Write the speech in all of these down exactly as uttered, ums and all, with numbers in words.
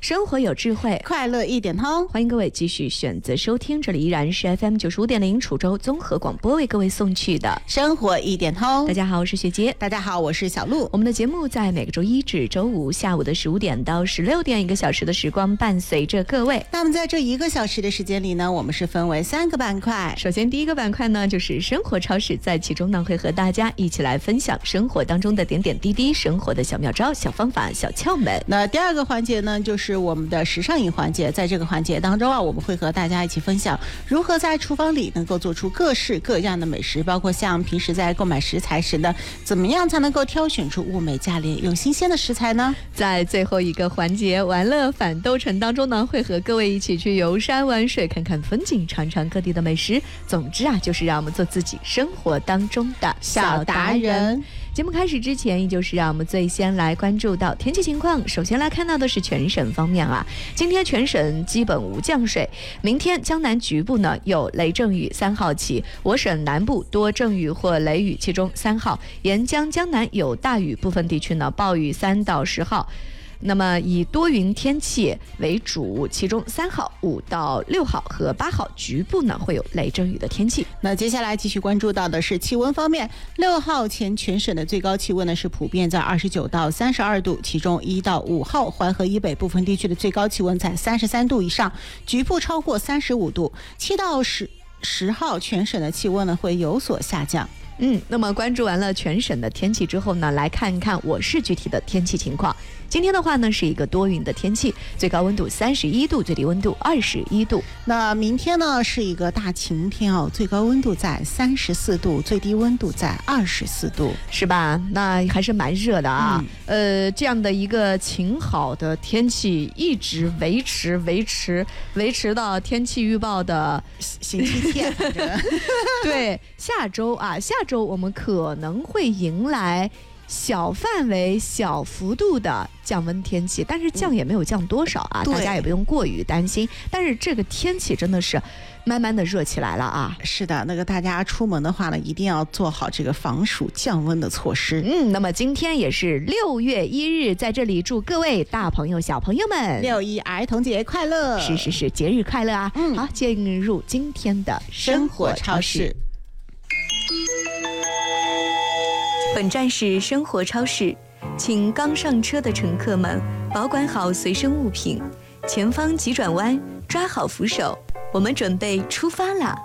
生活有智慧， 快乐一点通。 欢迎各位继续选择收听，这里依然是 F M 九十五点零楚州综合广播为各位送去的生活一点通。 大家好，我是学姐。 大家好，我是小鹿。 我们的节目在每个周一至周五下午的十五点到十六点，一个小时的时光伴随着各位。 那么在这一个小时的时间里呢，我们是分为三个板块。 首先第一个板块呢，就是生活超市，在其中呢会和大家一起来分享生活当中的点点滴滴，生活的小妙招、小方法、小窍门。 那第二个环节呢，就是我们的时尚饮环节。在这个环节当中啊，我们会和大家一起分享如何在厨房里能够做出各式各样的美食，包括像平时在购买食材时呢，怎么样才能够挑选出物美价廉又新鲜的食材呢？ 在最后一个环节玩乐反斗城当中呢，会和各位一起去游山玩水，看看风景，尝尝各地的美食。总之啊，就是让我们做自己生活当中的小达人。节目开始之前，依旧是让我们最先来关注到天气情况。首先来看到的是全省方面啊，今天全省基本无降水，明天江南局部呢有雷阵雨三号起，我省南部多阵雨或雷雨，其中三号，沿江江南有大雨，部分地区呢暴雨三到十号。那么以多云天气为主，其中三号、五到六号和八号局部呢会有雷阵雨的天气。 那接下来继续关注到的是气温方面，六号前全省的最高气温呢是普遍在二十九到三十二度，其中一到五号淮河以北部分地区的最高气温在三十三度以上，局部超过三十五度。七到十十号全省的气温呢会有所下降。 嗯，那么关注完了全省的天气之后呢，来看看我市具体的天气情况。今天的话呢，是一个多云的天气，最高温度三十一度，最低温度二十一度。 那明天呢，是一个大晴天哦，最高温度在三十四度，最低温度在二十四度， 是吧？那还是蛮热的啊。嗯、呃，这样的一个晴好的天气一直维持，维持，维持到天气预报的星期天。 对，下周啊，下周我们可能会迎来小范围、小幅度的降温天气，但是降也没有降多少啊，大家也不用过于担心。但是这个天气真的是慢慢的热起来了啊！ 是的，那个大家出门的话呢，一定要做好这个防暑降温的措施。 嗯，那么今天也是六月一日，在这里祝各位大朋友、小朋友们六一儿童节快乐！ 是是是，节日快乐啊！ 嗯， 好，进入今天的生活超市。本站是生活超市，请刚上车的乘客们保管好随身物品，前方急转弯，抓好扶手，我们准备出发啦！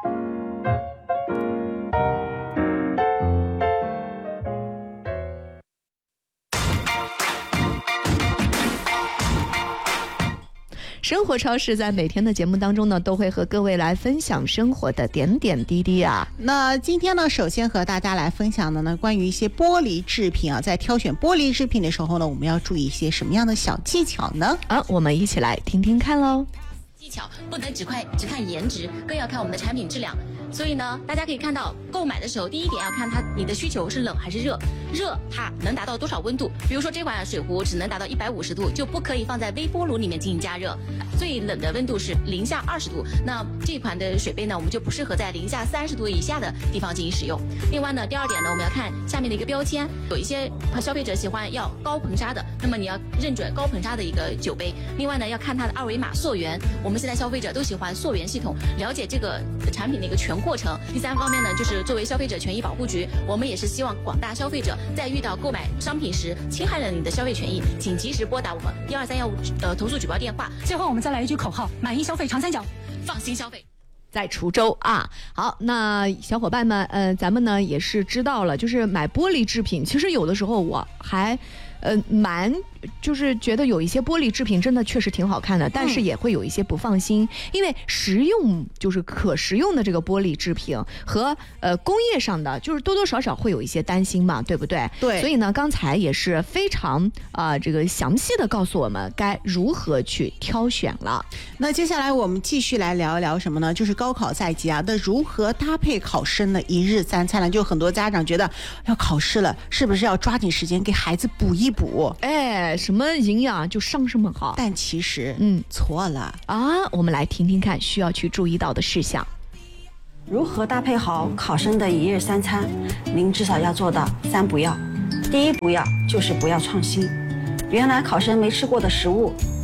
生活超市在每天的节目当中呢，都会和各位来分享生活的点点滴滴啊。 那今天呢，首先和大家来分享的呢，关于一些玻璃制品啊，在挑选玻璃制品的时候呢，我们要注意一些什么样的小技巧呢？ 啊，我们一起来听听看喽。 技巧不能只看只看颜值，更要看我们的产品质量。所以呢，大家可以看到，购买的时候，第一点要看它你的需求是冷还是热，热它能达到多少温度。比如说这款水壶只能达到一百五十度，就不可以放在微波炉里面进行加热。最冷的温度是零下二十度，那这款的水杯呢，我们就不适合在零下三十度以下的地方进行使用。另外呢，第二点呢，我们要看下面的一个标签，有一些消费者喜欢要高硼砂的，那么你要认准高硼砂的一个酒杯。另外呢，要看它的二维码溯源，我们现在消费者都喜欢溯源系统，了解这个产品的一个全过程。第三方面呢，就是作为消费者权益保护局，我们也是希望广大消费者在遇到购买商品时侵害了你的消费权益，请及时拨打我们一二三幺五呃投诉举报电话。 最后我们再来一句口号：满意消费长三角， 放心消费。 在滁州啊，好，那小伙伴们，呃，咱们呢也是知道了，就是买玻璃制品，其实有的时候我还，呃，蛮就是觉得有一些玻璃制品真的确实挺好看的，但是也会有一些不放心，因为食用就是可食用的这个玻璃制品和呃工业上的，就是多多少少会有一些担心嘛，对不对？ 对。 所以呢，刚才也是非常啊、呃、这个详细的告诉我们该如何去挑选了。 那接下来我们继续来聊一聊什么呢？就是高考在即啊，那如何搭配考生的一日三餐呢？就很多家长觉得要考试了，是不是要抓紧时间给孩子补一补？ 哎，什么营养就上什么好。 但其实， 嗯， 错了啊！我们来听听看需要去注意到的事项。 如何搭配好考生的一日三餐？您至少要做到三不要。第一不要就是不要创新。原来考生没吃过的食物，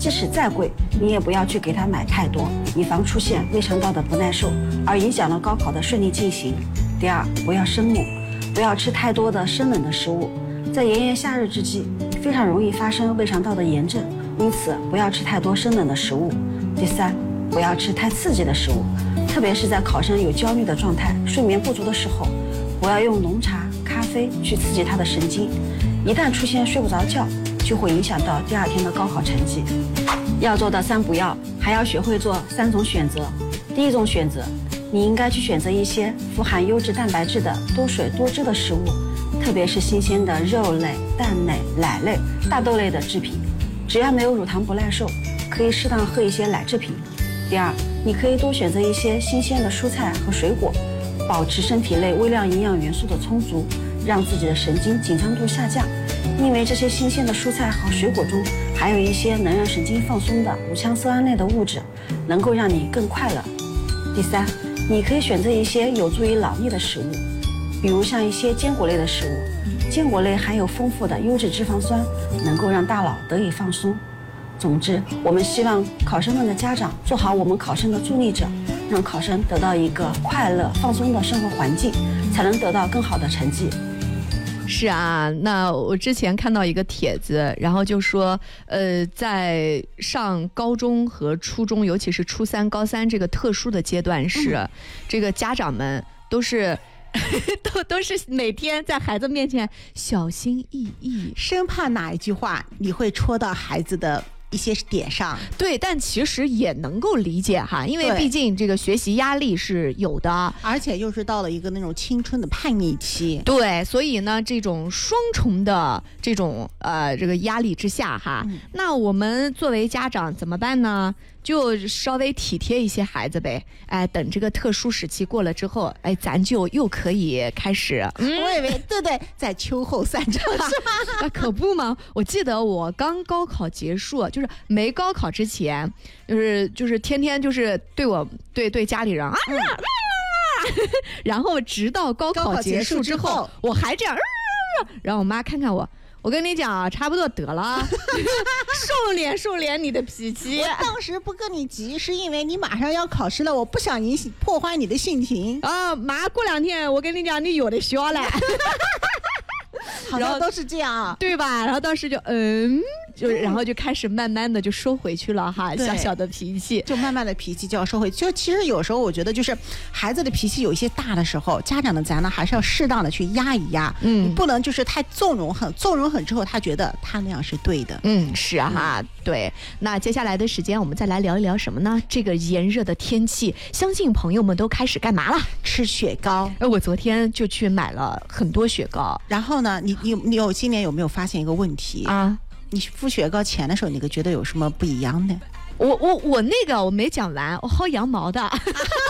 即使再贵，你也不要去给他买太多，以防出现胃肠道的不耐受，而影响了高考的顺利进行。第二，不要生猛，不要吃太多的生冷的食物，在炎炎夏日之际，非常容易发生胃肠道的炎症，因此不要吃太多生冷的食物。第三，不要吃太刺激的食物，特别是在考生有焦虑的状态、睡眠不足的时候，不要用浓茶、咖啡去刺激他的神经，一旦出现睡不着觉，就会影响到第二天的高考成绩。要做到三不要，还要学会做三种选择。第一种选择，你应该去选择一些富含优质蛋白质的多水多汁的食物，特别是新鲜的肉类、蛋类、奶类、大豆类的制品。只要没有乳糖不耐受，可以适当喝一些奶制品。第二，你可以多选择一些新鲜的蔬菜和水果，保持身体内微量营养元素的充足，让自己的神经紧张度下降。因为这些新鲜的蔬菜和水果中含有一些能让神经放松的五羟色胺类的物质，能够让你更快乐。第三，你可以选择一些有助于脑力的食物，比如像一些坚果类的食物，坚果类含有丰富的优质脂肪酸，能够让大脑得以放松。总之，我们希望考生们的家长做好我们考生的助力者，让考生得到一个快乐放松的生活环境，才能得到更好的成绩。 是啊，那我之前看到一个帖子，然后就说，呃，在上高中和初中，尤其是初三、高三这个特殊的阶段是，嗯、这个家长们都是。都都是每天在孩子面前小心翼翼， 生怕哪一句话你会戳到孩子的一些点上。 对，但其实也能够理解哈，因为毕竟这个学习压力是有的， 而且又是到了一个那种青春的叛逆期。 对，所以呢，这种双重的这种呃这个压力之下哈，嗯、那我们作为家长怎么办呢？就稍微体贴一些孩子呗，哎，等这个特殊时期过了之后，哎，咱就又可以开始。 嗯，我以为对对，在秋后算账是吧？ 那可不嘛！我记得我刚高考结束，就是没高考之前，就是就是天天就是对我对对家里人啊，嗯、然后直到高考结束之后，后我还这样，啊、然后我妈看看我。我跟你讲，差不多得了，收敛收敛你的脾气。 我当时不跟你急，是因为你马上要考试了，我不想影响破坏你的心情啊。妈，过两天我跟你讲，你有的学了。 好像都是这样啊， 对吧？然后当时就嗯，就然后就开始慢慢的就收回去了哈，小小的脾气， 就慢慢的脾气就要收回去。就其实有时候我觉得，就是孩子的脾气有一些大的时候，家长的咱呢还是要适当的去压一压，嗯，不能就是太纵容很，纵容很之后，他觉得他那样是对的。 嗯，是啊哈，嗯、对。那接下来的时间，我们再来聊一聊什么呢？这个炎热的天气，相信朋友们都开始干嘛了？ 吃雪糕。 哎，我昨天就去买了很多雪糕， 然后呢，你你你有今年有没有发现一个问题啊？你敷雪糕前的时候，你觉得有什么不一样的？ 我我我那个我没讲完，我薅羊毛的。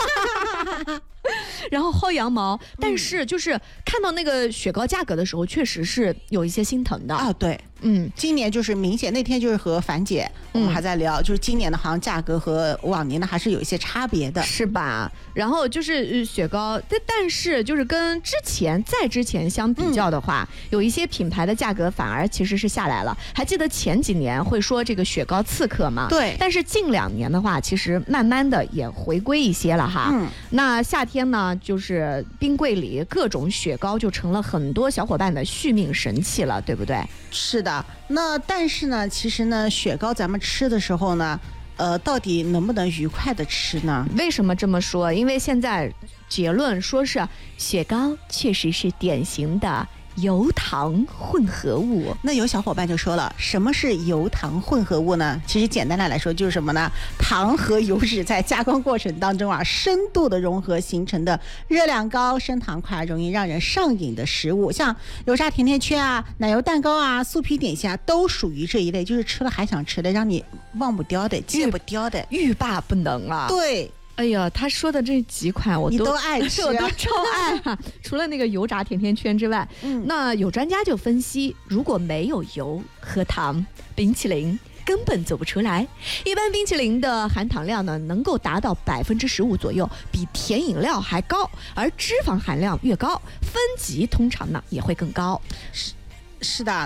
然后薅羊毛，但是就是看到那个雪糕价格的时候，确实是有一些心疼的啊。对，嗯，今年就是明显，那天就是和樊姐我们还在聊，嗯、就是今年的好像价格和往年的还是有一些差别的， 是吧？然后就是雪糕，但但是就是跟之前在之前相比较的话，嗯、有一些品牌的价格反而其实是下来了。还记得前几年会说这个雪糕刺客吗？ 对， 但是近两年的话，其实慢慢的也回归一些了哈。嗯，那夏天呢？就是冰柜里各种雪糕就成了很多小伙伴的续命神器了，对不对？ 是的。那但是呢，其实呢，雪糕咱们吃的时候呢，呃，到底能不能愉快的吃呢？ 为什么这么说？因为现在结论说是雪糕确实是典型的油糖混合物。 那有小伙伴就说了，什么是油糖混合物呢？其实简单的来说就是什么呢？糖和油脂在加工过程当中啊，深度的融合形成的热量高、升糖快、容易让人上瘾的食物，像油炸甜甜圈啊、奶油蛋糕啊、酥皮点心啊，都属于这一类，就是吃了还想吃的，让你忘不掉的、戒不掉的， 欲罢不能啊。 对。 哎呀，他说的这几款我都你都爱吃， 我都超爱啊！除了那个油炸甜甜圈之外，嗯，那有专家就分析，如果没有油和糖，冰淇淋根本走不出来。一般冰淇淋的含糖量呢，能够达到百分之十五左右，比甜饮料还高。而脂肪含量越高，分级通常呢也会更高。 是。是的，